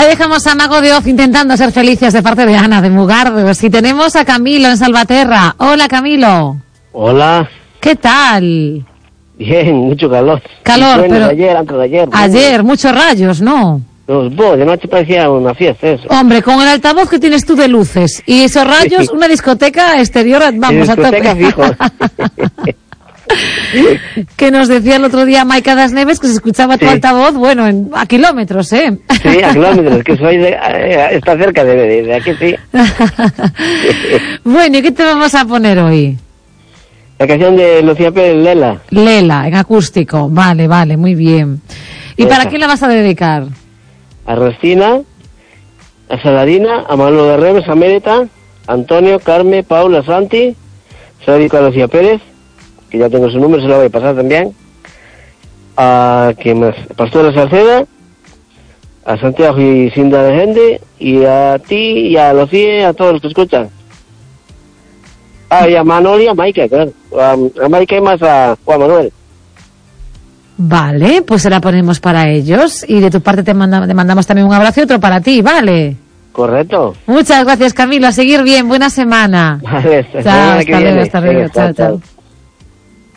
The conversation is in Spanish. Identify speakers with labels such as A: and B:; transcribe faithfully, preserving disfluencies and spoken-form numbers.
A: Hoy dejamos a Mago de Oz intentando ser felices de parte de Ana de Mugardos. Y tenemos a Camilo en Salvaterra. Hola, Camilo.
B: Hola.
A: ¿Qué tal?
B: Bien, mucho calor.
A: Calor,
B: bueno,
A: pero...
B: ayer, antes de ayer.
A: Ayer, ¿no? Muchos rayos, ¿no?
B: Los vos, de noche parecía una fiesta eso.
A: Hombre, con el altavoz que tienes tú de luces y esos rayos, una discoteca exterior, vamos,
B: discoteca
A: a tope.
B: Fijo.
A: Que nos decía el otro día Maika Das Neves que se escuchaba tu
B: sí.
A: altavoz, bueno, en, a kilómetros, ¿eh?
B: Sí, a kilómetros, que soy de, eh, está cerca de, de, de aquí, sí.
A: Bueno, ¿y qué te vamos a poner hoy?
B: La canción de Lucía Pérez, Lela.
A: Lela, en acústico, vale, vale, muy bien. ¿Y
B: Esa.
A: para quién la vas a dedicar?
B: A Rostina, a Saladina, a Manolo de Remes, a Mérita, a Antonio, Carmen, Paula, Santi, se lo dedico a Lucía Pérez, que ya tengo su número, se lo voy a pasar también, a ¿quién más? Pastora Salceda, a Santiago y Cinda de Gente, y a ti, y a Lucía, a todos los que escuchan. Ah, y a Manoli y a Maika, claro, a, a Maika y más a Juan Manuel.
A: Vale, pues se la ponemos para ellos, y de tu parte te, manda, te mandamos también un abrazo y otro para ti, ¿vale?
B: Correcto.
A: Muchas gracias, Camilo, a seguir bien, buena semana.
B: Vale, hasta
A: chao,
B: semana que
A: hasta luego,
B: viene.
A: hasta luego,
B: Sí,
A: chao,
B: chao.
A: chao.